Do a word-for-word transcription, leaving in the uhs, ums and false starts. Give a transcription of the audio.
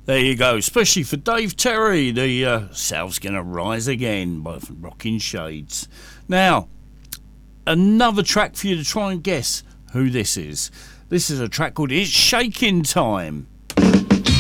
There you go, especially for Dave Terry, the uh, South's Gonna Rise Again by Rocking Shades. Now, another track for you to try and guess who this is. This is a track called It's Shaking Time.